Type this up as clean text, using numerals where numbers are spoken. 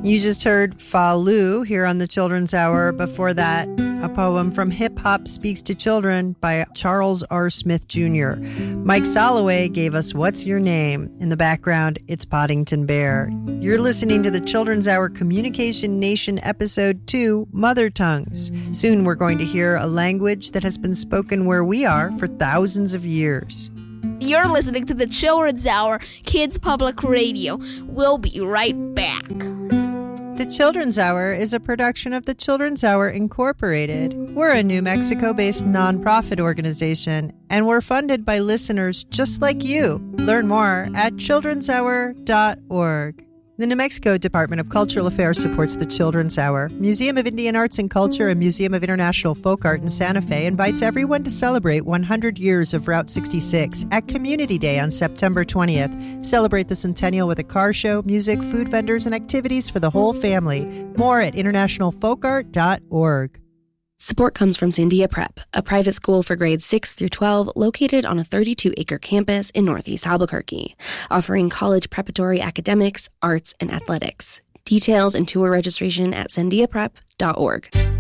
You just heard Fa Lu here on the Children's Hour. Before that, a poem from Hip Hop Speaks to Children by Charles R. Smith Jr. Mike Soloway gave us What's Your Name? In the background, it's Poddington Bear. You're listening to the Children's Hour Communication Nation Episode 2, Mother Tongues. Soon we're going to hear a language that has been spoken where we are for thousands of years. You're listening to the Children's Hour, Kids Public Radio. We'll be right back. The Children's Hour is a production of the Children's Hour Incorporated. We're a New Mexico-based nonprofit organization, and we're funded by listeners just like you. Learn more at childrenshour.org. The New Mexico Department of Cultural Affairs supports the Children's Hour. Museum of Indian Arts and Culture and Museum of International Folk Art in Santa Fe invites everyone to celebrate 100 years of Route 66 at Community Day on September 20th. Celebrate the centennial with a car show, music, food vendors, and activities for the whole family. More at internationalfolkart.org. Support comes from Sandia Prep, a private school for grades 6 through 12 located on a 32-acre campus in Northeast Albuquerque, offering college preparatory academics, arts, and athletics. Details and tour registration at sandiaprep.org.